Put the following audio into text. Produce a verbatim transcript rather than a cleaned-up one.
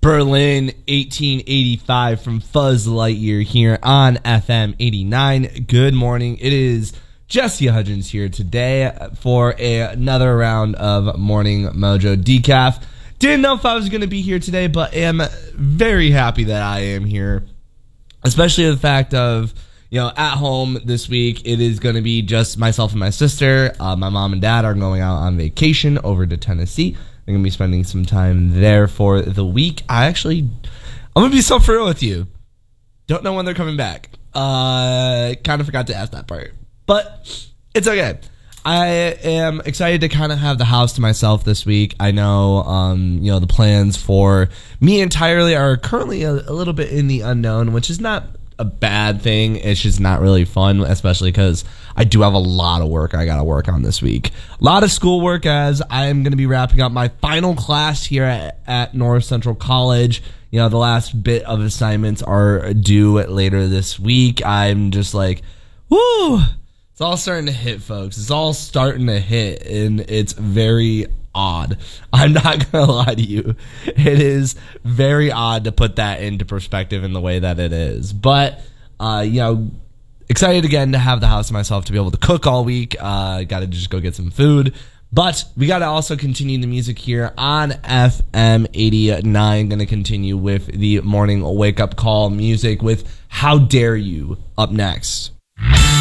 Berlin eighteen eighty-five from Fuzz Lightyear here on F M eighty-nine. Good morning. It is Jesse Hudgens here today for a, another round of Morning Mojo Decaf. Didn't know if I was going to be here today, but am very happy that I am here, especially the fact of, you know, at home this week, it is going to be just myself and my sister. Uh, my mom and dad are going out on vacation over to Tennessee. They're going to be spending some time there for the week. I actually, I'm going to be so for real with you. Don't know when they're coming back. Uh, kind of forgot to ask that part. But it's okay. I am excited to kind of have the house to myself this week. I know, um, you know, the plans for me entirely are currently a, a little bit in the unknown, which is not a bad thing. It's just not really fun, especially because I do have a lot of work I gotta work on this week. A lot of schoolwork, as I am going to be wrapping up my final class here at, at North Central College. You know, the last bit of assignments are due later this week. I'm just like, woo! It's all starting to hit, folks. It's all starting to hit, and it's very odd. I'm not gonna lie to you. It is very odd to put that into perspective in the way that it is. But, uh, you know, excited again to have the house to myself, to be able to cook all week. Uh, got to just go get some food. But we got to also continue the music here on F M eighty-nine. Going to continue with the morning wake-up call music with How Dare You up next.